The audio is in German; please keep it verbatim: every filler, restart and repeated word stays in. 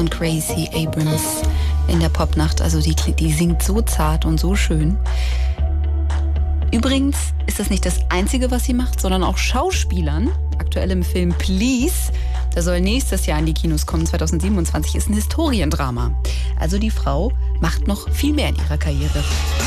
von Gracie Abrams in der Popnacht. Also die, die singt so zart und so schön. Übrigens ist das nicht das Einzige, was sie macht, sondern auch Schauspielern. Aktuell im Film Please, der soll nächstes Jahr in die Kinos kommen, zwanzig siebenundzwanzig, ist ein Historiendrama. Also die Frau macht noch viel mehr in ihrer Karriere.